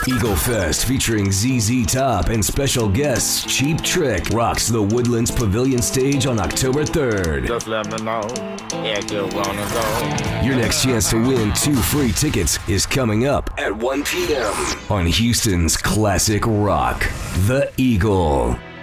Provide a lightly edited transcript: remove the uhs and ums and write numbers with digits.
Eagle Fest featuring ZZ Top and special guests Cheap Trick rocks the Woodlands Pavilion stage on October 3rd. Just let me know if you wanna go. Your next chance to win 2 free tickets is coming up at 1 p.m. on Houston's Classic Rock, The Eagle.